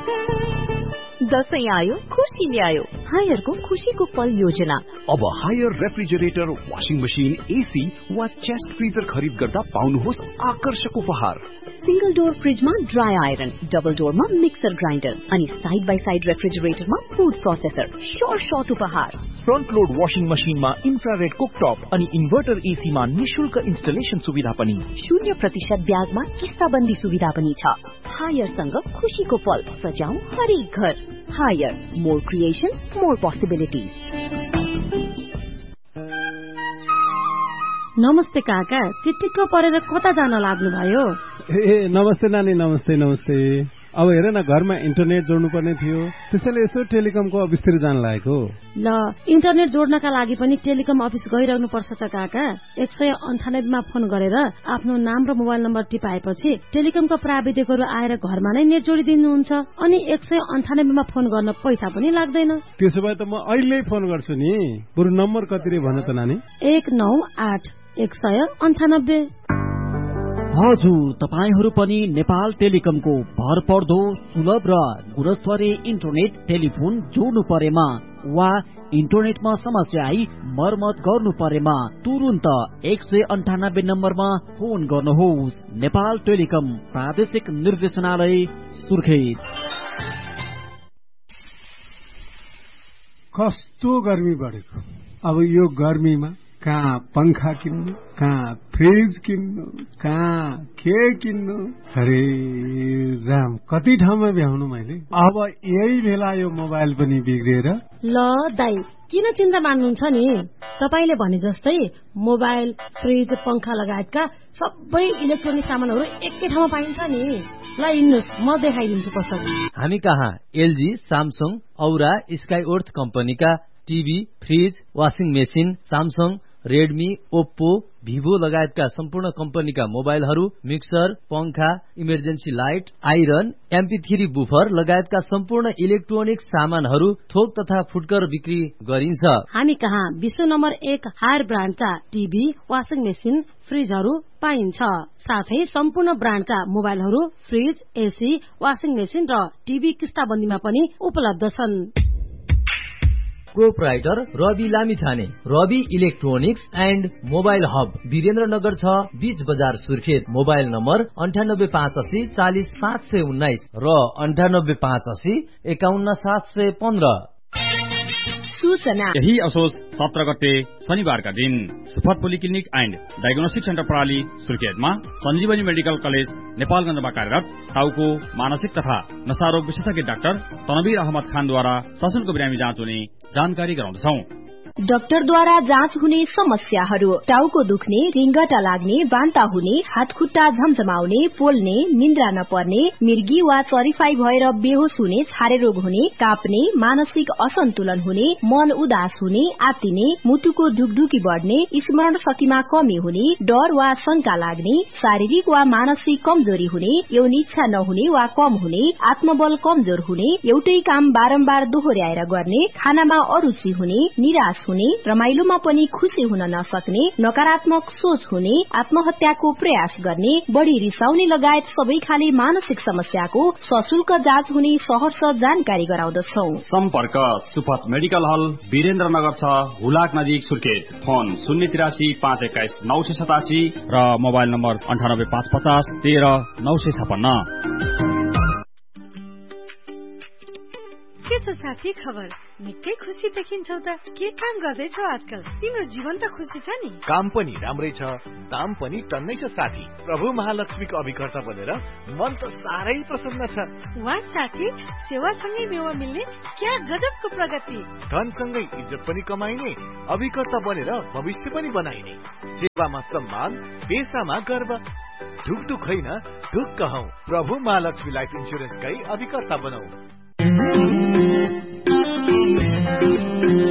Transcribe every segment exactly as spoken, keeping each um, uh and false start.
दसैँ आयो खुशी ल्यायो हायरको खुशीको पल योजना। अब higher refrigerator, washing machine, AC वा चेस्ट फ्रिजर खरिद गर्दा पाउनुहोस् आकर्षक उपहार। सिंगल डोर फ्रिजमा dry iron, double डोरमा mixer grinder अनि side by side रेफ्रिजरेटरमा food processor. Short short उपहार। फ्रन्ट लोड वाशिङ मशिनमा इन्फ्रारेड कुकटप अनि इन्भर्टर एसीमा निशुल्क इन्स्टलेसन सुविधा पनि। शून्य प्रतिशत ब्याजमा किस्ताबन्दी सुविधा पनि छ। हायरसँग खुशीको पल सजाऊ हरेक घर। Higher, more creation, more possibility. नमस्ते काका, चिटिक्क परेर कता जान लाग्नु भयो? ए नमस्ते नानी, नमस्ते नमस्ते। अब हेर न, घरमा इन्टरनेट जोड्नु पर्ने थियो, त्यसैले यसो टेलिकमको अफिसतिर जान लागेको। ल, इन्टरनेट जोड्नका लागि पनि टेलिकम अफिस गइरहनु पर्छ त काका। एक सय अन्ठानब्बेमा फोन गरेर आफ्नो नाम र मोबाइल नम्बर टिपाएपछि टेलिकमका प्राविधिकहरू आएर घरमा नै नेट जोडिदिनुहुन्छ। अनि एक सय अन्ठानब्बेमा फोन गर्न पैसा पनि लाग्दैन। त्यसो भए त म अहिले फोन गर्छु नि। बरु नम्बर कति रे भन त नानी? एक नौ आठ एक सय अन्ठानब्बे। हजुर, तपाईहरू पनि नेपाल टेलिकमको भर पर्दो सुलभ र गुणस्तरीय इन्टरनेट टेलिफोन जोड्नु परेमा वा इन्टरनेटमा समस्या आई मर्मत गर्नु परेमा तुरुन्त एक सय अन्ठानब्बे नम्बरमा फोन गर्नुहोस्। नेपाल टेलिकम, प्रादेशिक निर्देशनालय, सुर्खेत। कस्तो गर्मी बढेको। अब यो गर्मीमा कहाँ पंखा किन्नु, कहाँ फ्रिज किन्नु, कहाँ के किन्नु। अरे राम, कति ठाउँमा भ्याउनु मैले। अब यही बेला यो मोबाइल पनि बिग्रिएर। ल दाइ, किन चिन्ता मान्नुहुन्छ नि? तपाईले भने जस्तै मोबाइल, फ्रिज, पंखा लगायतका सबै इलेक्ट्रोनिक सामानहरू एकै ठाउँमा पाइन्छ नि। ल हिँड्नुहोस्, म देखाइदिन्छु पसल। हामी कहाँ एलजी, सामसङ, औरा, स्काइवर्थ कम्पनीका TV, fridge, washing machine, Samsung, Redmi, Oppo, Vivo लगायतका सम्पूर्ण कम्पनीका मोबाइलहरू, मिक्सर, पंखा, emergency light, iron, MP three buffer लगायतका सम्पूर्ण इलेक्ट्रोनिक सामानहरू थोक तथा फुटकर बिक्री गरिन्छ। हामी कहाँ विश्व नम्बर एक हायर ब्रान्डका टिभी, वाशिङ मेसिन, फ्रिजहरू पाइन्छ। साथै सम्पूर्ण ब्रान्डका मोबाइलहरू, फ्रिज, एसी, वाशिङ मेसिन र टिभी किस्ताबन्दीमा पनि उपलब्ध छन्। Proprietor Rabi Lamichhane, Rabi electronics and mobile hub, Birendranagar छ, बीच बजार, सुर्खेत। मोबाइल नम्बर अन्ठानब्बे पाँच असी चालिस पाँच सय उन्नाइस र अन्ठानब्बे पाँच असी एकाउन्न सात सय पन्ध्र। सूचना यही असोज सत्र गते शनिबारका दिन सुफत पोलिक्लिनिक एन्ड डायग्नोस्टिक सेन्टर प्रणाली सुर्खेतमा सञ्जीवनी मेडिकल कलेज नेपालगञ्जमा कार्यरत टाउको, मानसिक तथा नशारोग विशेषज्ञ डाक्टर तनवीर अहमद खानद्वारा सशुल्क बिरामी जाँच हुने जानकारी गराउँदछौं। डाक्टरद्वारा जाँच हुने समस्याहरू: टाउको दुख्ने, रिङ्गटा लाग्ने, बान्ता हुने, हातखुट्टा झमझमाउने, पोल्ने, निन्द्रा नपर्ने, मिर्गी वा चरिफाई भएर बेहोस हुने, छारे रोग हुने, काप्ने, मानसिक असन्तुलन हुने, मन उदास हुने, आत्तिने, मुटुको ढुकढुकी बढ्ने, स्मरण शक्तिमा कमी हुने, डर वा शंका लाग्ने, शारीरिक वा मानसिक कमजोरी हुने, यौन इच्छा नहुने वा कम हुने, आत्मबल कमजोर हुने, एउटै काम बारम्बार दोहोर्याएर गर्ने, खानामा अरुचि हुने, निराश हुने, रमाइलोमा पनि खुशी हुन नसक्ने, नकारात्मक सोच हुने, आत्महत्याको प्रयास गर्ने, बढ़ी रिसाउने लगायत सबै खाले मानसिक समस्याको सशुल्क जाँच हुने सहर्ष जानकारी गराउँदछौ। सम्पर्क सुपथ मेडिकल हल, वीरेन्द्रनगर छ, हुलाक नजिक, सुर्खेत। फोन शून्य तिरासी पाँच एक्काइस नौ सय सतासी र मोबाइल नम्बर अन्ठानब्बे पाँच पचास तेह्र नौ सय छपन्न। के छ साथी खबर? निकै खुसी देखिन्छौ त। के काम गर्दैछौ आजकल? तिम्रो जीवन त खुसी छ नि? काम पनि राम्रै छ, दाम पनि टन्नै छ साथी। प्रभु महालक्ष्मीको अभिकर्ता बनेर मन त साह्रै प्रसन्न छ। वाह साथी, सेवासँगै मेवा मिल्ने क्या गजबको प्रगति। धनसँगै इज्जत पनि कमाइने, अभिकर्ता बनेर भविष्य पनि बनाइने। सेवामा सम्मान, पेसामा गर्व। ढुकढुक होइन, ढुक्क हौ। प्रभु महालक्ष्मी लाइफ इन्सुरेन्सकै अभिकर्ता बनौ।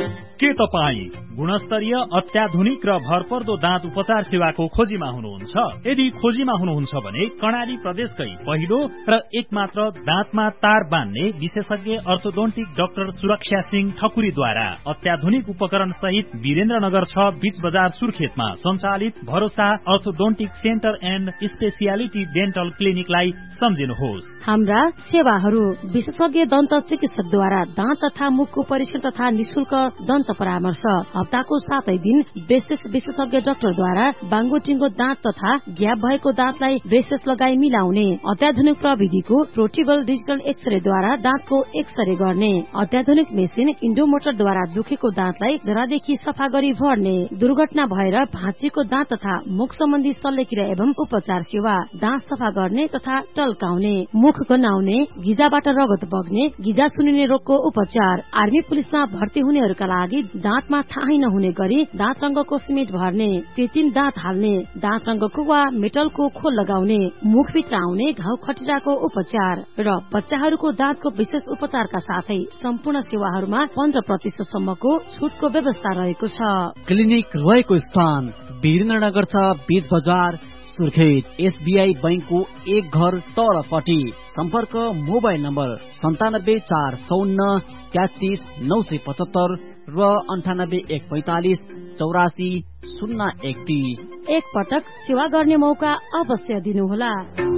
के तपाईँ गुणस्तरीय अत्याधुनिक र भरपर्दो दाँत उपचार सेवाको खोजीमा हुनुहुन्छ? यदि खोजीमा हुनुहुन्छ भने कर्णाली प्रदेशकै पहिलो र एकमात्र दाँतमा तार बान्ने विशेषज्ञ अर्थोडोन्टिक डाक्टर सुरक्षा सिंह ठकुरीद्वारा अत्याधुनिक उपकरण सहित वीरेन्द्रनगर छ बीच बजार सुर्खेतमा सञ्चालित भरोसा orthodontic centre and speciality dental क्लिनिकलाई सम्झिनुहोस्। हाम्रा सेवाहरू विशेषज्ञ दन्त चिकित्सकद्वारा दाँत तथा मुखको परीक्षण तथा निशुल्क दन्त परामर्श, हप्ताको सातै दिन बेसिस विशेषज्ञ डाक्टरद्वारा बाङ्गोटिङ्गो दाँत तथा ग्याप भएको दाँतलाई ब्रेसेस लगाई मिलाउने, अत्याधुनिक प्रविधिको प्रोटिबल डिजिटल एक्सरेद्वारा दाँतको एक्सरे गर्ने, अत्याधुनिक मेसिन इन्डोमोटरद्वारा दुखेको दाँतलाई जरादेखि सफा गरी भर्ने, दुर्घटना भएर भाँचिएको दाँत तथा मुख सम्बन्धी शल्यक्रिया एवं उपचार सेवा, दाँत सफा गर्ने तथा टल्काउने, मुख गन्हाउने, गिजाबाट रगत बग्ने, गिजा सुनिने रोगको उपचार, आर्मी पुलिसमा भर्ती हुनेहरूका लागि दाँतमा थाहै नहुने गरी दाँत रंगको सिमेन्ट भर्ने, कृत्रिम दाँत हाल्ने, दाँत रंगको वा मेटलको खोल लगाउने, मुखभित्र आउने घाउ खटिराको उपचार र बच्चाहरूको दाँतको विशेष उपचारका साथै सम्पूर्ण सेवाहरूमा पन्ध्र प्रतिशत सम्मको छुटको व्यवस्था रहेको छ। क्लिनिक रहेको स्थान वीरेन्द्रनगर छ बीच बजार सुर्खेत। एसबीआई बैंकको एक घर तलपट्टि। सम्पर्क मोबाइल नम्बर सन्तानब्बे चार चौन्न तेत्तीस नौ सय पचहत्तर र अन्ठानब्बे एक पैंतालिस चौरासी शून्य एकतीस। एक पटक सेवा गर्ने मौका अवश्य दिनुहोला।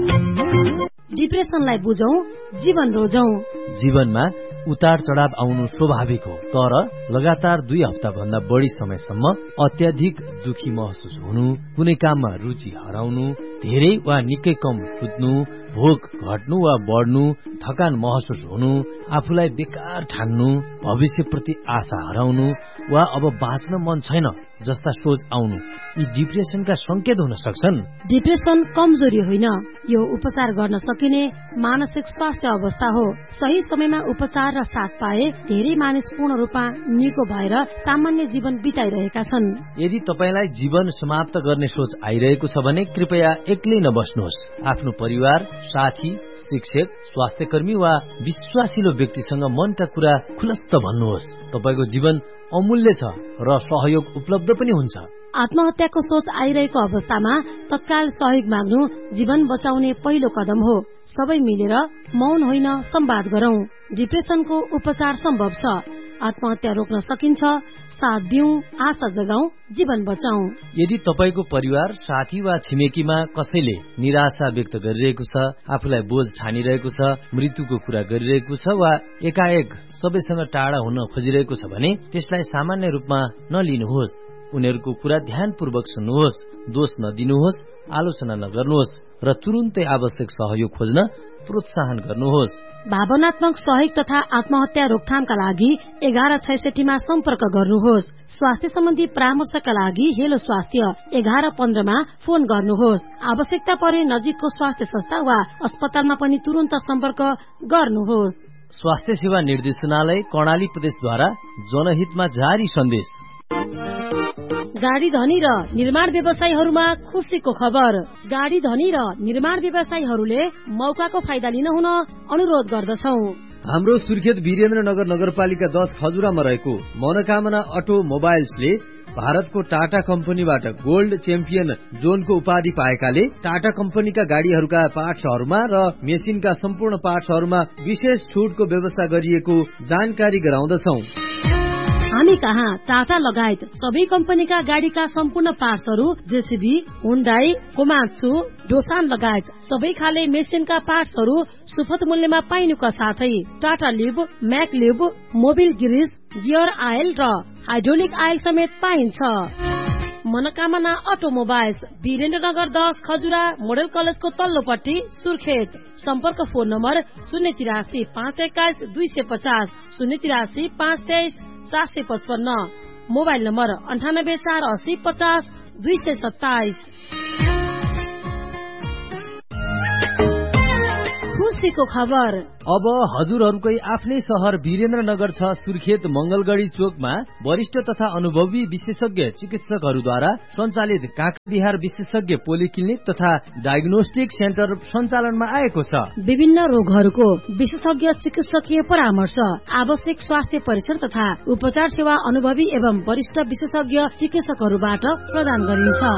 डिप्रेसनलाई बुझौं, जीवन रोजौं। जीवनमा उतार चढ़ाव आउनु स्वाभाविक हो, तर लगातार दुई हप्ता भन्दा बढी समयसम्म अत्याधिक दुखी महसुस हुनु, कुनै काममा रुचि हराउनु, धेरै वा निकै कम कुद्नु, भोक घट्नु वा बढ्नु, थकान महसुस हुनु, आफूलाई बेकार ठान्नु, भविष्यप्रति आशा हराउनु वा अब बाँच्न मन छैन जस्ता सोच आउनु, यी डिप्रेसनका संकेत हुन सक्छन्। डिप्रेसन कमजोरी होइन, यो उपचार गर्न सकिने मानसिक स्वास्थ्य अवस्था हो। सही समयमा उपचार र साथ पाए धेरै मानिस पूर्ण रूपमा निको भएर सामान्य जीवन बिताइरहेका छन्। यदि तपाईलाई जीवन समाप्त गर्ने सोच आइरहेको छ भने कृपया एक्लै नबस्नुहोस्। आफ्नो परिवार, साथी, शिक्षक, स्वास्थ्य कर्मी वा विश्वासिलो व्यक्तिसँग मनका कुरा खुलस्त भन्नुहोस्। तपाईको जीवन अमूल्य छ र सहयोग उपलब्ध पनि हुन्छ। आत्महत्याको सोच आइरहेको अवस्थामा तत्काल सहयोग माग्नु जीवन बचाउने पहिलो कदम हो। सबै मिलेर मौन होइन संवाद गरौं। डिप्रेसनको उपचार सम्भव छ। आत्महत्या रोक्न सकिन्छ। साथ दिउँ, आशा जगाउँ, जीवन बचाउँ। यदि तपाईको परिवार, साथी वा छिमेकीमा कसैले निराशा व्यक्त गरिरहेको छ, आफूलाई बोझ ठानिरहेको छ, मृत्युको कुरा गरिरहेको छ वा एकाएक सबैसँग टाढा हुन खोजिरहेको छ भने त्यसलाई सामान्य रूपमा नलिनुहोस्। उनीहरूको कुरा ध्यानपूर्वक सुन्नुहोस्, दोष नदिनुहोस्, आलोचना नगर्नुहोस् र तुरुन्तै आवश्यक सहयोग खोज्न प्रोत्साहन गर्नुहोस्। भावनात्मक सहयोग तथा आत्महत्या रोकथामका लागि एघार छैसठीमा सम्पर्क गर्नुहोस्। स्वास्थ्य सम्बन्धी परामर्शका लागि हेलो स्वास्थ्य एघार पन्ध्रमा फोन गर्नुहोस्। आवश्यकता परे नजिकको स्वास्थ्य संस्था वा अस्पतालमा पनि तुरन्त सम्पर्क गर्नुहोस्। स्वास्थ्य सेवा निर्देशनालय कर्णाली प्रदेशद्वारा जनहितमा जारी सन्देश। गाडी धनी र निर्माण व्यवसायीहरूमा खुसीको खबर। गाडी धनी र निर्माण व्यवसायीहरूले मौकाको फाइदा लिन हुन अनुरोध गर्दछौ। हाम्रो सुर्खेत वीरेन्द्रनगर नगरपालिका दस खजुरामा रहेको मनोकामना अटो मोबाइल्सले भारतको टाटा कम्पनीबाट गोल्ड च्याम्पियन जोनको उपाधि पाएकाले टाटा कम्पनीका गाड़ीहरूका पार्ट्सहरूमा र मेसिनका सम्पूर्ण पार्ट्सहरूमा विशेष छुटको व्यवस्था गरिएको जानकारी गराउँदछौ। हामी कहाँ टाटा लगायत सबै कम्पनीका गाडीका सम्पूर्ण पार्ट्सहरू जेसीबी, हुन्डाई, कोमात्सु, डोसान लगायत सबै खाले मेसिनका पार्ट्सहरू सुपथ मूल्यमा पाइनुका साथै Tata leave, MAC leave, Mobil Greece, gear oil र हाइड्रोलिक आयल समेत पाइन्छ। मनोकामना अटोमोबाइल्स, वीरेन्द्रनगर दस खजुरा मोडल कलेजको तल्लोपट्टि सुर्खेत। सम्पर्क फोन नम्बर शून्य तिरासी पाँच एक्काइस दुई सय पचास, शून्य तिरासी पाँच तेइस सात सय पचपन्न, मोबाइल नम्बर अन्ठानब्बे चार अस्सी पचास दुई सय सत्ताइस। खुसीको खबर। अब हजुरहरूकै आफ्नै शहर वीरेन्द्रनगर छ सुर्खेत मंगलगढ़ी चोकमा वरिष्ठ तथा अनुभवी विशेषज्ञ चिकित्सकहरूद्वारा सञ्चालित काँक्रेबिहार विशेषज्ञ पोलिक्लिनिक तथा डायग्नोस्टिक सेन्टर सञ्चालनमा आएको छ। विभिन्न रोगहरूको विशेषज्ञ चिकित्सकीय परामर्श, आवश्यक स्वास्थ्य परीक्षण तथा उपचार सेवा अनुभवी एवं वरिष्ठ विशेषज्ञ चिकित्सकहरूबाट प्रदान गरिन्छ।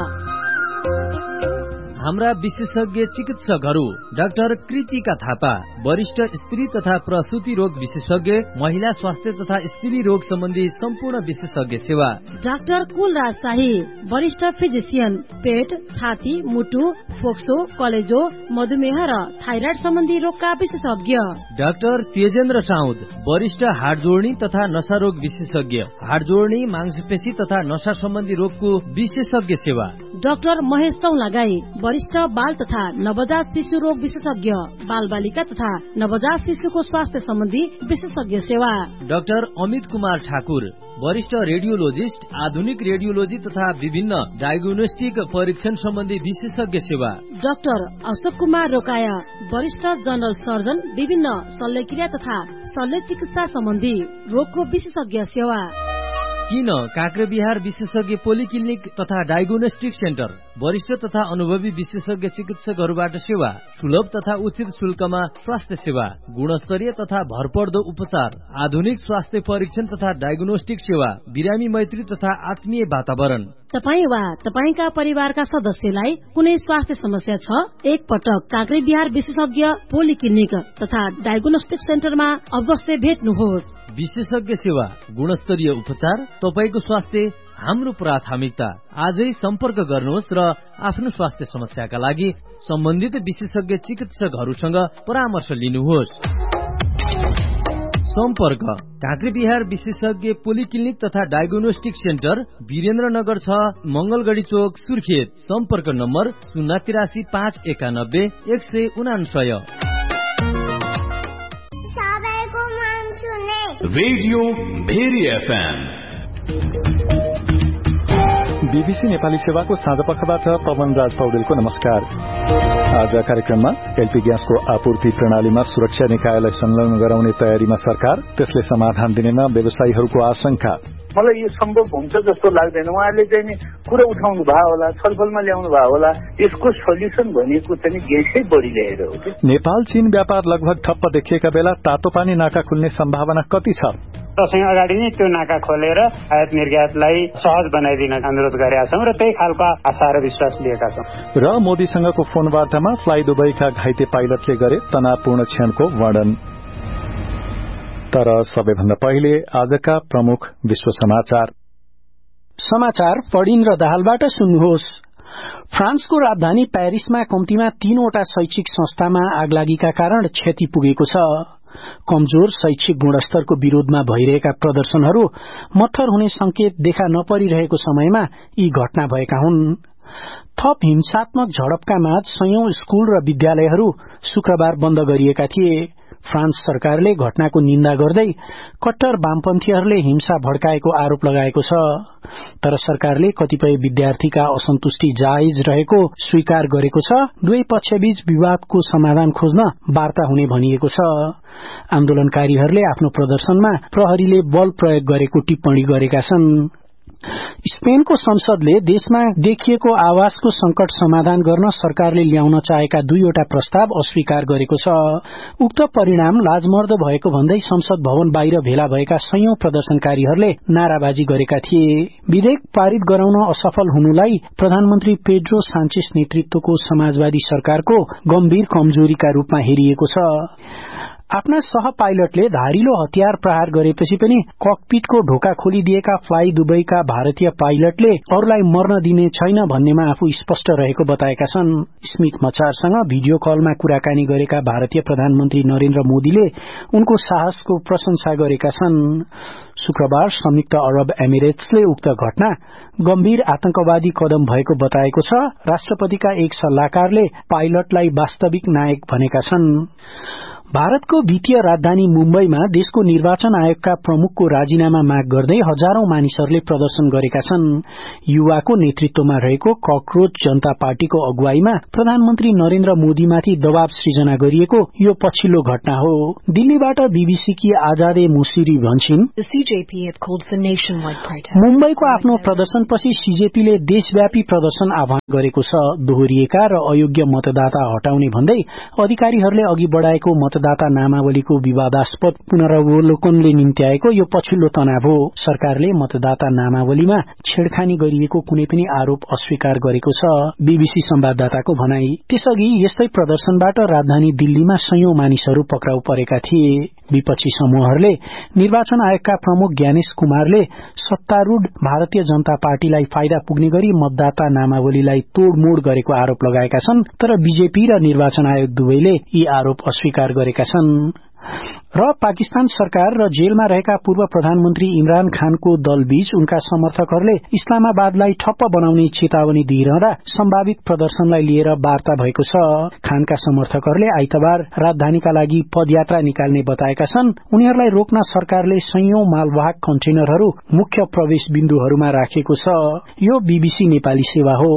हाम्रा विशेषज्ञ चिकित्सकहरू डाक्टर कृतिका थापा, वरिष्ठ स्त्री तथा प्रसूति रोग विशेषज्ञ, महिला स्वास्थ्य तथा स्त्री रोग सम्बन्धी सम्पूर्ण विशेषज्ञ सेवा। डाक्टर कुलराज शाही, वरिष्ठ फिजिशियन, पेट, छाती, मुटु, फोक्सो, कलेजो, मधुमेह र थाइराइड सम्बन्धी रोगका विशेषज्ञ। डाक्टर तेजेन्द्र साउद, वरिष्ठ हाड जोड्नी तथा नशा रोग विशेषज्ञ, हाड जोड्नी, मांसपेशी तथा नशा सम्बन्धी रोगको विशेषज्ञ सेवा। डाक्टर महेश तौलागाई, वरिष्ठ बाल तथा नवजात शिशु रोग विशेषज्ञ, बाल बालिका तथा नवजात शिशुको स्वास्थ्य सम्बन्धी विशेषज्ञ सेवा। डाक्टर अमित कुमार ठाकुर, वरिष्ठ रेडियोलोजिस्ट, आधुनिक रेडियोलोजी तथा विभिन्न डायग्नोस्टिक परीक्षण सम्बन्धी विशेषज्ञ सेवा। डाक्टर अशोक कुमार रोकाया, वरिष्ठ जनरल सर्जन, विभिन्न शल्यक्रिया तथा शल्य चिकित्सा सम्बन्धी रोगको विशेषज्ञ सेवा। किन काँक्रेबिहार विशेषज्ञ पोलिक्लिनिक तथा डायग्नोस्टिक सेन्टर वरिष्ठ तथा अनुभवी विशेषज्ञ चिकित्सकहरूबाट सेवा, सुलभ तथा उचित शुल्कमा स्वास्थ्य सेवा, गुणस्तरीय तथा भरपर्दो उपचार, आधुनिक स्वास्थ्य परीक्षण तथा डायग्नोस्टिक सेवा, बिरामी मैत्री तथा आत्मीय वातावरण। तपाई वा तपाईका परिवारका सदस्यलाई कुनै स्वास्थ्य समस्या छ, एक पटक काँक्रेबिहार विशेषज्ञ पोलिक्लिनिक तथा डायग्नोस्टिक सेन्टरमा अवश्य भेट्नुहोस्। विशेषज्ञ सेवा, गुणस्तरीय उपचार, तपाईको स्वास्थ्य हाम्रो प्राथमिकता। आजै सम्पर्क गर्नुहोस् र आफ्नो स्वास्थ्य समस्याका लागि सम्बन्धित विशेषज्ञ चिकित्सकहरूसँग परामर्श लिनुहोस्। सम्पर्क काँक्रेबिहार विशेषज्ञ पोलिक्लिनिक तथा डायग्नोस्टिक सेन्टर वीरेन्द्रनगर छ मंगलगढ़ी चोक सुर्खेत। सम्पर्क नम्बर शून्य तिरासी पाँच एकानब्बे एक सय उनासय। Radio very FM. BBC Nepali सेवाको साँझ पखबाट पवन राज पौडेलको नमस्कार। आज कार्यक्रममा एलपी ग्यासको आपूर्ति प्रणालीमा सुरक्षा निकायलाई संलग्न गराउने तयारीमा सरकार, त्यसले समाधान दिनेमा व्यवसायीहरूको आशंका। मलाई यो सम्भव हुन्छ जस्तो लाग्दैन। उहाँले चाहिँ नि कुरा उठाउनु भयो होला, छलफलमा ल्याउनु भयो होला। यसको सोल्युसन भनेको चाहिँ ग्यासै बढिरहेर हो। नेपाल चीन व्यापार लगभग ठप्प देखिएका बेला तातो पानी नाका खुल्ने सम्भावना कति छ? दशैं अगाडि नै त्यो नाका खोलेर आयात निर्यातलाई सहज बनाइदिन अनुरोध गरेका छौं र त्यही खालको आशा र विश्वास लिएका छौं। र मोदीसँगको फोनवार्तामा फ्लाइ दुबईका घाइते पाइलटले गरे तनावपूर्ण क्षणको वर्णन। तर सबैभन्दा पहिले आजका प्रमुख विश्व समाचार। समाचार पढिन्द्र दाहालबाट सुन्नुहोस्। फ्रान्सको राजधानी पेरिसमा कम्तीमा तीनवटा शैक्षिक संस्थामा आगलागीका कारण क्षति पुगेको छ। कमजोर शैक्षिक गुणस्तरको विरोधमा भइरहेका प्रदर्शनहरू मत्थर हुने संकेत देखा नपरिरहेको समयमा यी घटना भएका हुन्। थप हिंसात्मक झडपका माझ सयौं स्कूल र विद्यालयहरू शुक्रबार बन्द गरिएका थिए। फ्रान्स सरकारले घटनाको निन्दा गर्दै कट्टर वामपन्थीहरूले हिंसा भड्काएको आरोप लगाएको छ। तर सरकारले कतिपय विद्यार्थीका असन्तुष्टि जायज रहेको स्वीकार गरेको छ। दुवै पक्षबीच विवादको समाधान खोज्न वार्ता हुने भनिएको छ। आन्दोलनकारीहरूले आफ्नो प्रदर्शनमा प्रहरीले बल प्रयोग गरेको टिप्पणी गरेका छन्। स्पेनको संसदले देशमा देखिएको आवासको संकट समाधान गर्न सरकारले ल्याउन चाहेका दुईवटा प्रस्ताव अस्वीकार गरेको छ। उक्त परिणाम लाजमर्दो भएको भन्दै संसद भवन बाहिर भेला भएका सयौं प्रदर्शनकारीहरूले नाराबाजी गरेका थिए। विधेयक पारित गराउन असफल हुनुलाई प्रधानमन्त्री पेड्रो सान्चेस नेतृत्वको समाजवादी सरकारको गम्भीर कमजोरीका रूपमा हेरिएको छ। आफ्ना सह पाइलटले धारिलो हतियार प्रहार गरेपछि पनि ककपिटको ढोका खोलिदिएका फ्लाइ दुबईका भारतीय पाइलटले अरूलाई मर्न दिने छैन भन्नेमा आफू स्पष्ट रहेको बताएका छन्। स्मिथ मचारसँग भिडियो कलमा कुराकानी गरेका भारतीय प्रधानमन्त्री नरेन्द्र मोदीले उनको साहसको प्रशंसा गरेका छन्। शुक्रबार संयुक्त अरब एमिरेट्सले उक्त घटना गम्भीर आतंकवादी कदम भएको बताएको छ। राष्ट्रपतिका एक सल्लाहकारले पाइलटलाई वास्तविक नायक भनेका छन्। भारतको वित्तीय राजधानी मुम्बईमा देशको निर्वाचन आयोगका प्रमुखको राजीनामा माग गर्दै हजारौं मानिसहरूले प्रदर्शन गरेका छन्। युवाको नेतृत्वमा रहेको ककरोच जनता पार्टीको अगुवाईमा प्रधानमन्त्री नरेन्द्र मोदीमाथि दबाव सृजना गरिएको यो पछिल्लो घटना हो। दिल्लीबाट बीबीसीकी आजादे मुसिरी भन्छिन्, मुम्बईको आफ्नो प्रदर्शनपछि सीजेपीले देशव्यापी प्रदर्शन आह्वान गरेको छ। दोहोरिएका र अयोग्य मतदाता हटाउने भन्दै अधिकारीहरूले अघि बढ़ाएको मतदाता नामावलीको विवादास्पद पुनरावलोकनले निम्त्याएको यो पछिल्लो तनाव हो। सरकारले मतदाता नामावलीमा छेडखानी गरिएको कुनै पनि आरोप अस्वीकार गरेको छ, बीबीसी संवाददाताको भनाई। त्यसअघि यस्तै प्रदर्शनबाट राजधानी दिल्लीमा सयौं मानिसहरू पक्राउ परेका थिए। विपक्षी समूहहरूले निर्वाचन आयोगका प्रमुख ज्ञानेश कुमारले सत्तारूढ़ भारतीय जनता पार्टीलाई फाइदा पुग्ने गरी मतदाता नामावलीलाई तोड़मोड़ गरेको आरोप लगाएका छन्, तर बीजेपी र निर्वाचन आयोग दुवैले यी आरोप अस्वीकार गरेका छन्। र पाकिस्तान सरकार र जेलमा रहेका पूर्व प्रधानमन्त्री इमरान खानको दलबीच उनका समर्थकहरूले इस्लामाबादलाई ठप्प बनाउने चेतावनी दिइरहँदा सम्भावित प्रदर्शनलाई लिएर वार्ता भएको छ। खानका समर्थकहरूले आइतबार राजधानीका लागि पदयात्रा निकाल्ने बताएका छन्। उनीहरूलाई रोक्न सरकारले सयौं मालवाहक कन्टेनरहरू मुख्य प्रवेश बिन्दुहरूमा राखेको छ। यो बीबीसी नेपाली सेवा हो।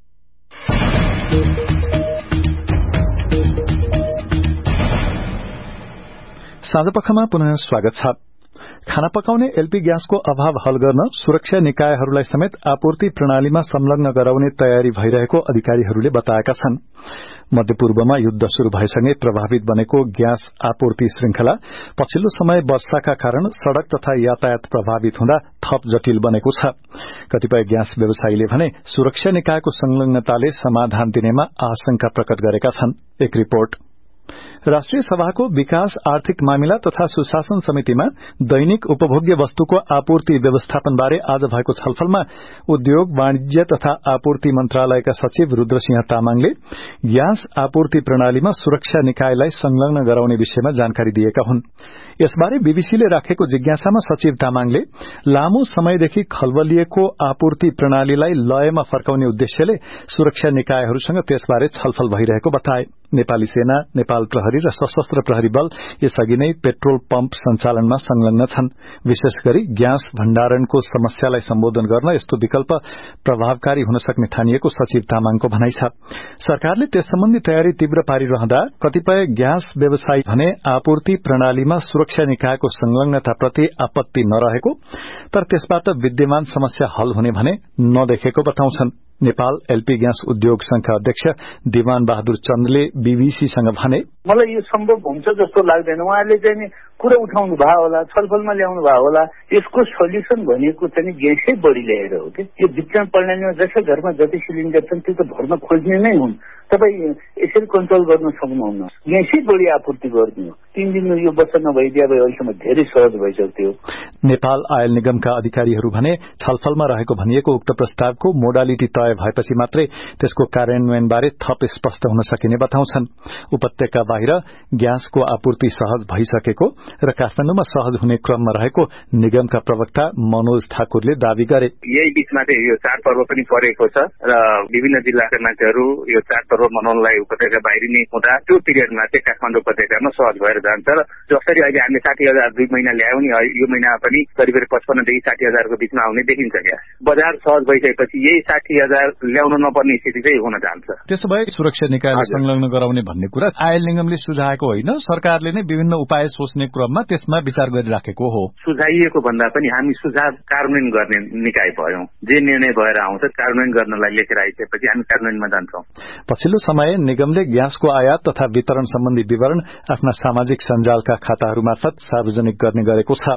साँझपखमा पुनः स्वागत छ। खाना पकाउने एलपी ग्यासको अभाव हल गर्न सुरक्षा निकायहरूलाई समेत आपूर्ति प्रणालीमा संलग्न गराउने तयारी भइरहेको अधिकारीहरूले बताएका छन्। मध्यपूर्वमा युद्ध शुरू भएसँगै प्रभावित बनेको ग्यास आपूर्ति श्रृंखला पछिल्लो समय वर्षाका कारण सड़क तथा यातायात प्रभावित हुँदा थप जटिल बनेको छ। कतिपय ग्यास व्यवसायीले भने सुरक्षा निकायको संलग्नताले समाधान दिनेमा आशंका प्रकट गरेका छन्। एक रिपोर्ट। राष्ट्रिय सभाको विकास आर्थिक मामिला तथा सुशासन समितिमा दैनिक उपभोग्य वस्तुको आपूर्ति व्यवस्थापनबारे आज भएको छलफलमा उद्योग वाणिज्य तथा आपूर्ति मन्त्रालयका सचिव रुद्रसिंह तामाङले ग्यास आपूर्ति प्रणालीमा सुरक्षा निकायलाई संलग्न गराउने विषयमा जानकारी दिएका हुन्। यसबारे बीबीसीले राखेको जिज्ञासामा सचिव तामाङले लामो समयदेखि खलबलिएको आपूर्ति प्रणालीलाई लयमा फर्काउने उद्देश्यले सुरक्षा निकायहरूसँग त्यसबारे छलफल भइरहेको बताए। नेपाली सेना, नेपाल प्रहरी र सशस्त्र प्रहरी बल यसअघि नै पेट्रोल पम्प सञ्चालनमा संलग्न छन्। विशेष गरी ग्यास भण्डारणको समस्यालाई सम्बोधन गर्न यस्तो विकल्प प्रभावकारी हुन सक्ने ठानिएको सचिव तामाङको भनाइ छ। सरकारले त्यस सम्बन्धी तयारी तीव्र पारिरहँदा कतिपय ग्यास व्यवसायी भने आपूर्ति प्रणालीमा सुरक्षा निकायको संलग्नताप्रति आपत्ति नरहेको, तर त्यसबाट विद्यमान समस्या हल हुने भने नदेखेको बताउँछन्। नेपाल एलपी ग्यास उद्योग संघका अध्यक्ष दिवान बहादुर चन्दले बीबीसीसँग भने, मलाई यो सम्भव हुन्छ जस्तो लाग्दैन। उहाँले चाहिँ नि कुरा उठाउनु भयो होला, छलफलमा ल्याउनु भयो होला। यसको सोल्युसन भनेको चाहिँ ग्यासै बढी ल्याएर हो कि यो वितरण प्रणालीमा जसै घरमा जति सिलिन्डर छन् त्यो त भर्न खोज्ने नै हुन्। तपाईँ यसरी कन्ट्रोल गर्न सक्नुहुन्न। ग्यासै बढी आपूर्ति गर्नु हो। तीन दिन यो वर्ष नभइदिए भए अहिलेसम्म धेरै सहज भइसक्थ्यो। नेपाल आयल निगमका अधिकारीहरू भने छलफलमा रहेको भनिएको उक्त प्रस्तावको मोडालिटी तय भएपछि मात्रै त्यसको कार्यान्वयनबारे थप स्पष्ट हुन सकिने बताउँछन्। उपत्यका बाहिर ग्यासको आपूर्ति सहज भइसकेको र काठमाडौँमा सहज हुने क्रममा रहेको निगमका प्रवक्ता मनोज ठाकुरले दावी गरे। यही बीचमा चाहिँ यो चाडपर्व पनि परेको छ र विभिन्न जिल्लाका मान्छेहरू यो चाडपर्व मनाउनलाई उपत्यका बाहिर नै हुँदा त्यो पिरियडमा चाहिँ काठमाडौँ उपत्यकामा सहज भएर जान्छ र जसरी अहिले हामीले साठी हजार दुई महिना ल्यायौँ नि यो महिना पनि करिब पचपन्नदेखि साठी हजारको बीचमा आउने देखिन्छ। ग्यास बजार सहज भइसकेपछि यही साठी हजार ल्याउन नपर्ने स्थिति चाहिँ हुन जान्छ। त्यसो भए सुरक्षा निकायलाई संलग्न गराउने भन्ने कुरा आयल निगमले सुझाएको होइन, सरकारले नै विभिन्न उपाय सोच्ने क्रममा त्यसमा विचार गरिराखेको हो। सुझाइएको भन्दा पनि हामी सुझाव कार्यान्वयन गर्ने निकाय भयौं। जे निर्णय भएर आउँछ कार्यान्वयन गर्नलाई लेखेर आइसकेपछि हामी कार्यान्वयनमा जान्छौं। पछिल्लो समय निगमले ग्यासको आयात तथा वितरण सम्बन्धी विवरण आफ्ना सामाजिक सञ्जालका खाताहरू मार्फत सार्वजनिक गर्ने गरेको छ।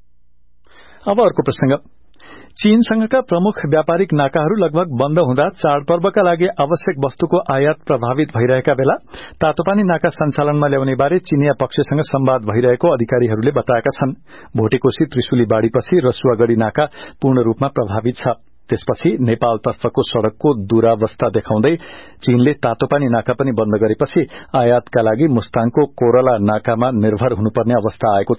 अब अर्को प्रसंग। चीनसँगका प्रमुख व्यापारिक नाकाहरू लगभग बन्द हुँदा चाडपर्वका लागि आवश्यक वस्तुको आयात प्रभावित भइरहेका बेला तातोपानी नाका सञ्चालनमा ल्याउने बारे चीनिया पक्षसँग संवाद भइरहेको अधिकारीहरूले बताएका छन्। भोटेकोशी त्रिशुली बाढ़ीपछि रसुवागढ़ी नाका पूर्ण रूपमा प्रभावित छ। त्यसपछि नेपालतर्फको सड़कको दुरावस्था देखाउँदै चीनले तातोपानी नाका पनि बन्द गरेपछि आयातका लागि मुस्ताङको कोरला नाकामा निर्भर हुनुपर्ने अवस्था आएको थियो।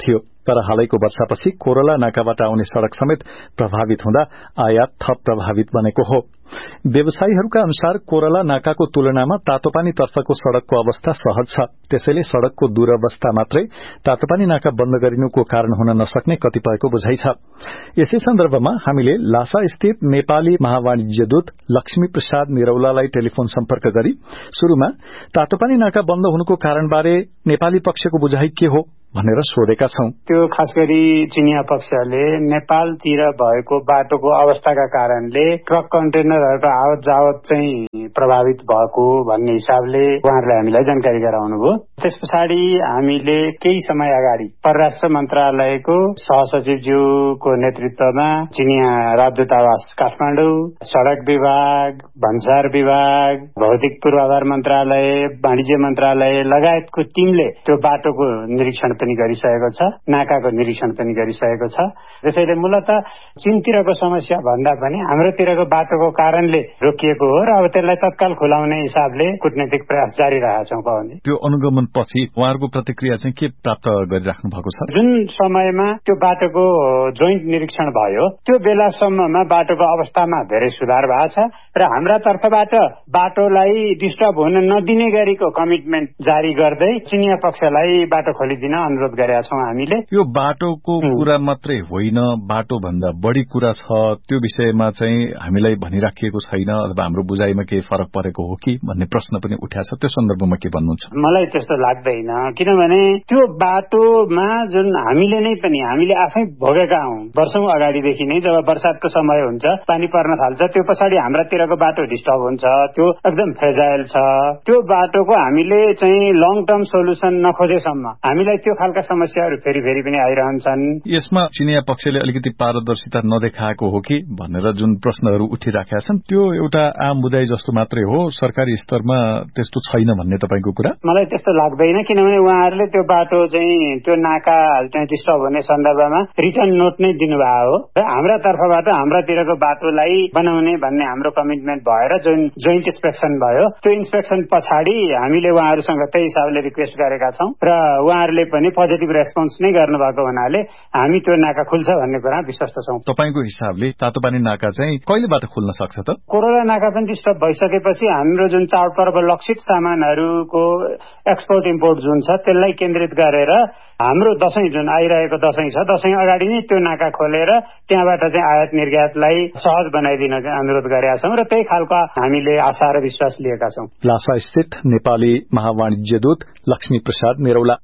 तर हालैको वर्षापछि कोरला नाकाबाट आउने सड़क समेत प्रभावित हुँदा आयात थप प्रभावित बनेको हो। व्यवसायीहरूका अनुसार कोरला नाकाको तुलनामा तातोपानी तर्फको सड़कको अवस्था सहज छ, त्यसैले सड़कको दुरवस्था मात्रै तातोपानी नाका बन्द गरिनुको कारण हुन नसक्ने कतिपयको बुझाइ छ। यसै सन्दर्भमा हामीले लासा स्थित नेपाली महावाणिज्य दूत लक्ष्मी प्रसाद निरौलालाई टेलिफोन सम्पर्क गरी शुरूमा तातोपानी नाका बन्द हुनुको कारणबारे नेपाली पक्षको बुझाइ के हो भनेर सोधेका छौं। त्यो खास गरी चिनिया पक्षले नेपालतिर भएको बाटोको अवस्थाका कारणले ट्रक कन्टेनरहरूको आवत जावत चाहिँ प्रभावित भएको भन्ने हिसाबले उहाँहरूले हामीलाई जानकारी गराउनुभयो। त्यस पछाडि हामीले केही समय अगाडि परराष्ट्र मन्त्रालयको सहसचिवज्यूको नेतृत्वमा चिनिया राजदूतावास काठमाडौँ, सड़क विभाग, भन्सार विभाग, भौतिक पूर्वाधार मन्त्रालय, वाणिज्य मन्त्रालय लगायतको टिमले त्यो बाटोको निरीक्षण पनि गरिसकेको छ, नाकाको निरीक्षण पनि गरिसकेको छ। त्यसैले मूलत चीनतिरको समस्या भन्दा पनि हाम्रोतिरको बाटोको कारणले रोकिएको हो र अब त्यसलाई तत्काल खुलाउने हिसाबले कूटनीतिक प्रयास जारी राखेका छौं। पाउने त्यो अनुगमन पछि उहाँहरूको प्रतिक्रिया चाहिँ के प्राप्त गरिराख्नु भएको छ? जुन समयमा त्यो बाटोको जोइन्ट निरीक्षण भयो त्यो बेलासम्ममा बाटोको अवस्थामा धेरै सुधार भएको छ र हाम्रा तर्फबाट बाटोलाई डिस्टर्ब हुन नदिने गरीको कमिटमेन्ट जारी गर्दै चिनिया पक्षलाई बाटो खोलिदिन अनुरोध गरेका छौं। हामीले यो बाटोको कुरा मात्रै होइन, बाटो भन्दा बढ़ी कुरा छ, त्यो विषयमा चाहिँ हामीलाई भनिराखिएको छैन अथवा हाम्रो बुझाइमा केही फरक परेको हो कि भन्ने प्रश्न पनि उठाएको छ। त्यो सन्दर्भमा के भन्नुहुन्छ? मलाई त्यस्तो लाग्दैन, किनभने त्यो बाटोमा जुन हामीले नै पनि हामीले आफै भोगेका हौं। वर्षौं अगाडिदेखि नै जब बर्सातको समय हुन्छ, पानी पर्न थाल्छ, त्यो पछाडि हाम्रातिरको बाटो डिस्टर्ब हुन्छ, त्यो एकदम फ्रेजाइल छ। त्यो बाटोको हामीले चाहिँ लङ टर्म सोल्युसन नखोजेसम्म हामीलाई त्यो खालका समस्याहरू फेरि फेरि पनि आइरहन्छन्। यसमा चिनिया पक्षले अलिकति पारदर्शिता नदेखाएको हो कि भनेर जुन प्रश्नहरू उठिराखेका छन् त्यो एउटा आम बुझाइ जस्तो मात्रै हो, सरकारी स्तरमा त्यस्तो छैन भन्ने तपाईको कुरा? मलाई त्यस्तो लाग्दैन, किनभने उहाँहरूले त्यो बाटो चाहिँ त्यो नाका चाहिँ डिस्टर्ब हुने सन्दर्भमा रिटर्न नोट नै दिनुभएको हो र हाम्रा तर्फबाट हाम्रातिरको बाटोलाई बनाउने भन्ने हाम्रो कमिटमेन्ट भएर जुन जोइन्ट इन्स्पेक्सन भयो त्यो इन्स्पेक्सन पछाडि हामीले उहाँहरूसँग त्यही हिसाबले रिक्वेस्ट गरेका छौं र उहाँहरूले पनि पोजिटिभ रेस्पोन्स नै गर्नुभएको हुनाले हामी त्यो नाका खुल्छ भन्ने कुरा विश्वस्त छौं। तपाईको हिसाबले तातोपानी नाका चाहिँ कहिलेबाट खुल्न सक्छ त? कोरोना नाका पनि डिस्टर्ब भइसकेपछि हाम्रो जुन चाडपर्व लक्षित सामानहरूको एक्सपोर्ट इम्पोर्ट जुन छ त्यसलाई केन्द्रित गरेर हाम्रो दशैं जुन आइरहेको दशैं छ, दशैं अगाडि नै त्यो नाका खोलेर त्यहाँबाट चाहिँ आयात निर्यातलाई सहज बनाइदिन अनुरोध गरेका छौं र त्यही खालको हामीले आशा र विश्वास लिएका छौं। लासा स्थित नेपाली महावाणिज्य दूत लक्ष्मी प्रसाद निरौला।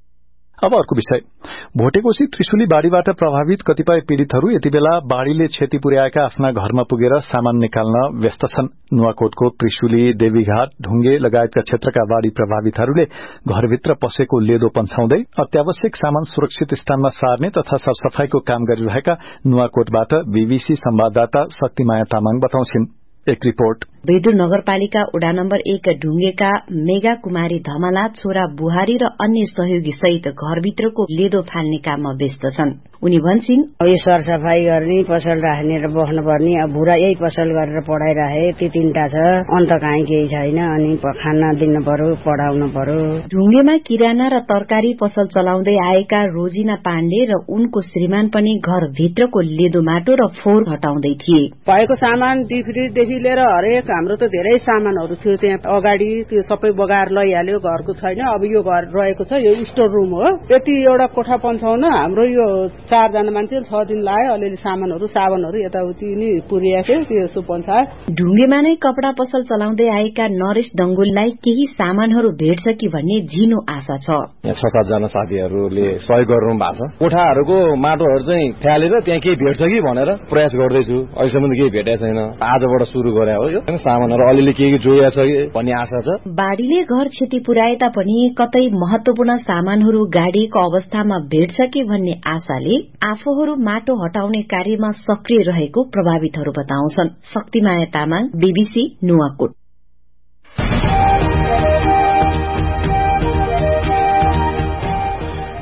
अब अर्को विषय, भोटेकोशी त्रिशुली बाढ़ीबाट प्रभावित कतिपय पीड़ितहरू यति बेला बाढ़ीले क्षति पुर्याएका आफ्ना घरमा पुगेर सामान निकाल्न व्यस्त छन्। नुवाकोटको त्रिशुली, देवीघाट, ढुङ्गे लगायतका क्षेत्रका बाढ़ी प्रभावितहरूले घरभित्र पसेको लेदो पन्छाउँदै अत्यावश्यक सामान सुरक्षित स्थानमा सार्ने तथा सरसफाईको काम गरिरहेका नुवाकोटबाट बीबीसी संवाददाता शक्तिमाया तामाङ बताउँछिन्। एक रिपोर्ट। बेदुर नगरपालिका वडा नम्बर एक ढुङ्गेका मेगा कुमारी धमला छोरा बुहारी र अन्य सहयोगी सहित घरभित्रको लेदो फाल्ने काममा व्यस्त छन्। उनी भन्छन्, यो सरसफाई गर्ने, पसल राख्ने र बस्नुपर्ने, अब भुरा यही पसल गरेर पढाइराखे, ती तीनटा छ, अन्त काहीँ केही छैन, अनि खाना दिन पर्यो, पढाउन पर्यो। ढुङ्गेमा किराना र तरकारी पसल चलाउँदै आएका रोजिना पाण्डे र उनको श्रीमान पनि घरभित्रको लेदो माटो र फोहोर हटाउँदै थिए। भएको सामान टिफ्रीदेखि लिएर हरेक हाम्रो त धेरै सामानहरू थियो त्यहाँ अगाडि, त्यो सबै बगाएर लैहाल्यो, घरको छैन। अब यो घर रहेको छ, यो स्टोर रूम हो। यति एउटा कोठा पन्छाउन हाम्रो यो चारजना मान्छे छ दिन लाग्यो। अलिअलि सामानहरू साबनहरू यताउति नि पुर्याएको थियो, त्यो पन्छायो। ढुङ्गेमा नै कपडा पसल चलाउँदै आएका नरेश डंगुललाई केही सामानहरू भेट्छ कि भन्ने झिनो आशा छ। छ सातजना साथीहरूले सहयोग गर्नु भएको छ। कोठाहरूको माटोहरू चाहिँ फ्यालेर त्यहाँ केही भेट्छ कि भनेर प्रयास गर्दैछु। अहिलेसम्म केही भेटेको छैन। आजबाट सुरु गरे हो यो सामानहरू अलिअलि केही जोडिया छ भन्ने आशा छ। बाढ़ीले घर क्षति पुर्याए तापनि कतै महत्वपूर्ण सामानहरू गाडिएको अवस्थामा भेट्छ कि भन्ने आशाले आफूहरू माटो हटाउने कार्यमा सक्रिय रहेको प्रभावितहरू बताउँछन्। शक्तिमाया तामाङ, बीबीसी नुवाकोट।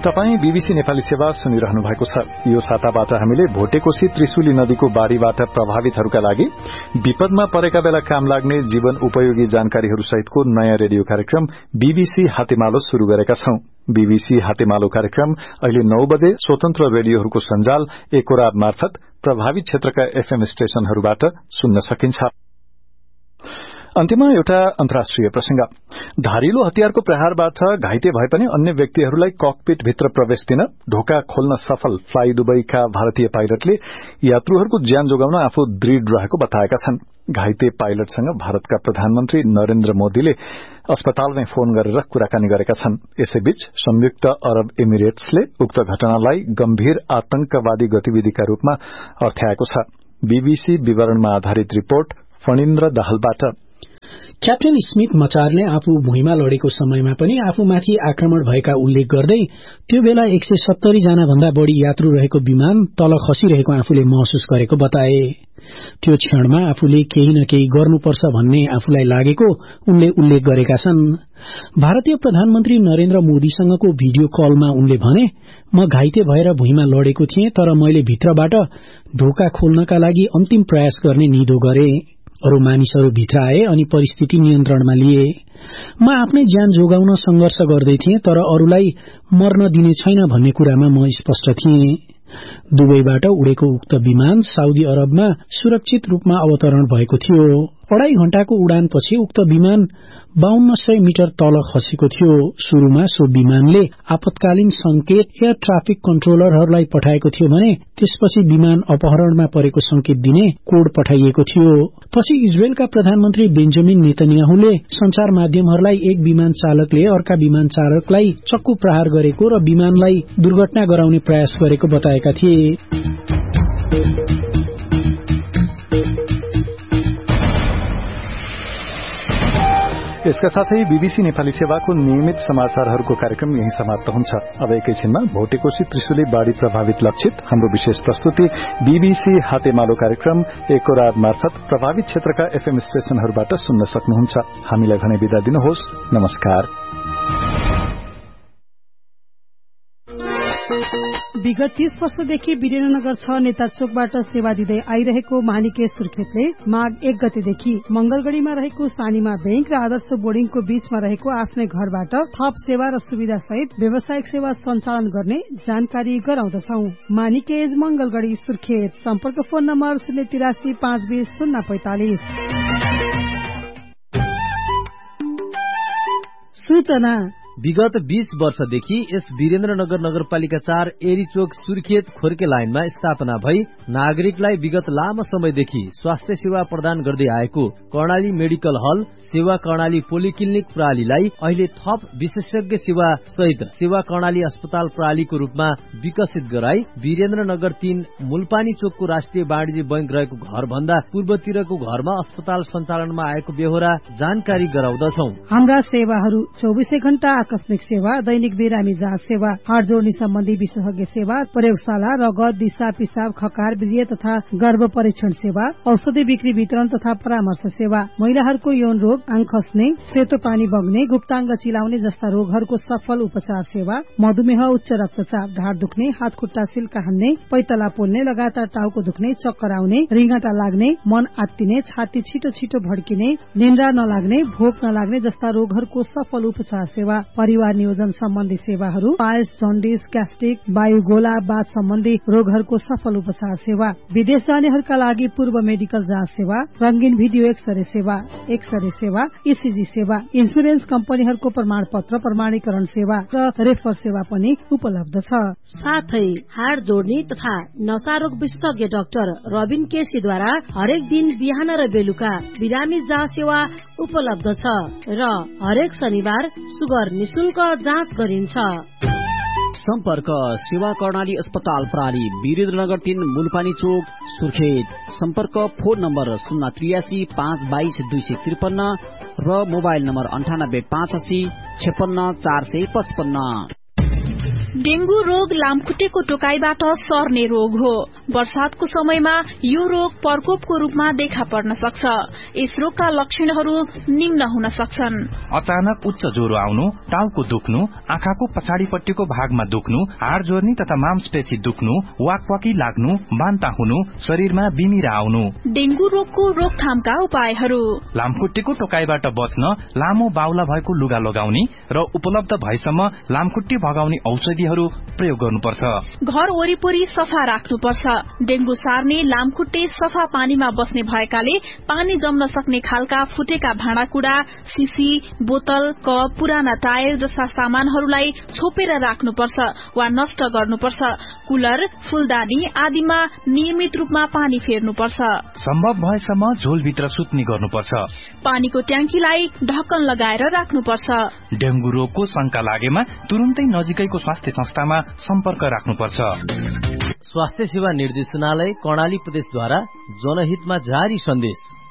तपाई बीबीसी नेपाली सेवा सुनिरहनु भएको छ। यो साताबाट हामीले भोटेकोशी त्रिशुली नदीको बाढ़ीबाट प्रभावितहरूका लागि विपदमा परेका बेला काम लाग्ने जीवन उपयोगी जानकारीहरू सहितको नयाँ रेडियो कार्यक्रम बीबीसी हातेमालो शुरू गरेका छौं। बीबीसी हातेमालो कार्यक्रम अहिले नौ बजे स्वतन्त्र रेडियोहरूको सञ्जाल एकोराब मार्फत प्रभावित क्षेत्रका एफएम स्टेशनहरूबाट सुन्न सकिन्छ। अन्त्यमा एउटा अन्तर्राष्ट्रिय प्रसंग। धारिलो हतियारको प्रहारबाट घाइते भए पनि अन्य व्यक्तिहरूलाई ककपिट भित्र प्रवेश दिन ढोका खोल्न सफल फ्लाई दुबईका भारतीय पाइलटले यात्रुहरूको ज्यान जोगाउन आफू दृढ़ रहेको बताएका छन्। घाइते पाइलटसँग भारतका प्रधानमन्त्री नरेन्द्र मोदीले अस्पतालमै फोन गरेर कुराकानी गरेका छन्। यसैबीच संयुक्त अरब एमिरेट्सले उक्त घटनालाई गम्भीर आतंकवादी गतिविधिका रूपमा अर्थ्याएको छ। बीबीसी विवरणमा आधारित रिपोर्ट फणिन्द्र दाहालबाट। क्याप्टेन स्मिथ मचारले आफू भुइँमा लडेको समयमा पनि आफूमाथि आक्रमण भएका उल्लेख गर्दै त्यो बेला एक सय सत्तरी जना भन्दा बढ़ी यात्रु रहेको विमान तल खसिरहेको आफूले महसुस गरेको बताए। त्यो क्षणमा आफूले केही न केही गर्नुपर्छ भन्ने आफूलाई लागेको उनले उल्लेख गरेका छन्। भारतीय प्रधानमन्त्री नरेन्द्र मोदीसँगको भिडियो कलमा उनले भने, म घाइते भएर भुइँमा लडेको थिएँ, तर मैले भित्रबाट ढोका खोल्नका लागि अन्तिम प्रयास गर्ने निधो गरे। अरू मानिसहरू भित्र आए अनि परिस्थिति नियन्त्रणमा लिए। म आफ्नै ज्यान जोगाउन संघर्ष गर्दै थिएँ, तर अरूलाई मर्न दिने छैन भन्ने कुरामा म स्पष्ट थिएँ। दुबईबाट उडेको उक्त विमान साउदी अरबमा सुरक्षित रूपमा अवतरण भएको थियो। अढ़ाई घण्टाको उडानपछि उक्त विमान बाहन्न सय मिटर तल खसेको थियो। शुरूमा सो विमानले आपतकालीन संकेत एयर ट्राफिक कन्ट्रोलरहरूलाई पठाएको थियो भने त्यसपछि विमान अपहरणमा परेको संकेत दिने कोड पठाइएको थियो। पछि इजरायलका प्रधानमन्त्री बेन्जामिन नेतन्याहुले संचार माध्यमहरूलाई एक विमान चालकले अर्का विमान चालकलाई चक्कु प्रहार गरेको र विमानलाई दुर्घटना गराउने प्रयास गरेको बताएका थिए। यसका साथै बीबीसी नेपाली सेवाको नियमित समाचारहरूको कार्यक्रम यही समाप्त हुन्छ। अब एकैछिनमा भोटेकोशी त्रिशुली बाढ़ी प्रभावित लक्षित हाम्रो विशेष प्रस्तुति बीबीसी हातेमालो कार्यक्रम एकोराब मार्फत प्रभावित क्षेत्रका एफएम स्टेशनहरूबाट सुन्न सक्नुहुन्छ। हामीलाई भने बिदा दिनुहोस्। नमस्कार। विगत तीस वर्षदेखि वीरेन्द्रनगर छ नेता चोकबाट सेवा दिँदै आइरहेको मानिके सुर्खेतले माघ एक गतेदेखि मंगलगढ़ीमा रहेको सानीमा बैंक र आदर्श बोर्डिङको बीचमा रहेको आफ्नै घरबाट थप सेवा र सुविधा सहित व्यावसायिक सेवा सञ्चालन गर्ने जानकारी गराउँदछौ। मानिकेज मंगलगढ़ी सुर्खेत। सम्पर्क फोन नम्बर शून्य तिरासी पाँच बीस शून्य पैंतालिस। सूचना। विगत बीस वर्षदेखि यस वीरेन्द्रनगर नगरपालिका चार एरीचोक सुर्खेत खोर्के लाइनमा स्थापना भई नागरिकलाई विगत लामो समयदेखि स्वास्थ्य सेवा प्रदान गर्दै आएको कर्णाली मेडिकल हल सेवा कर्णाली पोलिक्लिनिक प्रणालीलाई अहिले थप विशेषज्ञ सेवा सहित सेवा कर्णाली अस्पताल प्रणालीको रूपमा विकसित गराई वीरेन्द्रनगर तीन मूलपानी चोकको राष्ट्रिय वाणिज्य बैंक रहेको घर भन्दा पूर्वतिरको घरमा अस्पताल सञ्चालनमा आएको बेहोरा जानकारी गराउँदछौ। हाम्रा सेवाहरू चौबीसै घण्टा आकस्मिक सेवा, दैनिक बिरामी जाँच सेवा, हाड जोड्ने सम्बन्धी विशेषज्ञ सेवा, प्रयोगशाला, रगत, दिशा पिसाब, खकार, वीर्य तथा गर्भ परीक्षण सेवा, औषधि बिक्री वितरण तथा परामर्श सेवा, महिलाहरूको यौन रोग, आँख खस्ने, सेतो पानी बग्ने, गुप्ताङ्ग चिलाउने जस्ता रोगहरूको सफल उपचार सेवा, मधुमेह, उच्च रक्तचाप, ढाड दुख्ने, हात खुट्टा सिल्का हान्ने, पैतला पोल्ने, लगातार टाउको दुख्ने, चक्कर आउने, रिङ्गटा लाग्ने, मन आत्तिने, छाती छिटो छिटो भड्किने, निन्द्रा नलाग्ने, भोक नलाग्ने जस्ता रोगहरूको सफल उपचार सेवा, परिवार नियोजन सम्बन्धी सेवाहरू, पायस, जन्डिस, ग्यास्ट्रिक, वायु गोला, बाथ सम्बन्धी रोगहरूको सफल उपचार सेवा, विदेश जानेहरूका लागि पूर्व मेडिकल जाँच सेवा, रंगीन भिडियो एक्सरे सेवा, एक्सरे सेवा, ईसीजी सेवा, इन्सुरेन्स कम्पनीहरूको प्रमाण पत्र प्रमाणीकरण सेवा र रेफर सेवा पनि उपलब्ध छ। साथै हाड जोड्ने तथा नसारोग विशेषज्ञ डाक्टर रबिन केसीद्वारा हरेक दिन बिहान र बेलुका बिरामी जाँच सेवा उपलब्ध छ र हरेक शनिबार सुगर निशुल्क जाँच गरिन्छ। सम्पर्क सेवा कर्णाली अस्पताल प्रणाली वीरेन्द्रनगर तीन मूलपानी चोक सुर्खेत। सम्पर्क फोन नम्बर शून्य त्रियासी पाँच बाइस दुई सय त्रिपन्न र मोबाइल नम्बर अन्ठानब्बे पाँच अस्सी छेपन्न चार सय पचपन्न। डेंगू रोग लामखुट्टेको टोकाइबाट सर्ने रोग हो। वर्षातको समयमा यो रोग प्रकोपको रूपमा देखा पर्न सक्छ। यस रोगका लक्षणहरू निम्न हुन सक्छन्। अचानक उच्च ज्वरो आउनु, टाउको दुख्नु, आँखाको पछाडिपट्टिको भागमा दुख्नु, हाड जोर्नी तथा मांसपेशी दुख्नु, वाकवाकी लाग्नु, बान्ता हुनु, शरीरमा बिमिरा आउनु। डेंगू रोगको रोकथामका उपायहरू: लामखुट्टेको टोकाइबाट बच्न लामो बाहुला भएको लुगा लगाउने र उपलब्ध भएसम्म लामखुट्टे भगाउने औषधिहरू प्रयोग गर्नुपर्छ। घर वरिपरि सफा राख्नुपर्छ। डेंगू सार्ने लामखुट्टे सफा पानीमा बस्ने भएकाले पानी जम्न सक्ने खालका फुटेका भाँडाकुड़ा, सिसी, बोतल, कप, पुराना टायर जस्ता सामानहरूलाई छोपेर राख्नुपर्छ वा नष्ट गर्नुपर्छ। कुलर, फूलदानी आदिमा नियमित रूपमा पानी फेर्नुपर्छ। सम्भव भएसम्म झोलभित्र सुत्ने गर्नुपर्छ। पानीको ट्याङ्कीलाई ढक्कन लगाएर राख्नुपर्छ। डेंगू रोगको शंका लागेमा तुरुन्तै नजिकैको स्वास्थ्य संस्थामा सम्पर्क राख्नुपर्छ। स्वास्थ्य सेवा निर्देशनालय कर्णाली प्रदेशद्वारा जनहितमा जारी सन्देश।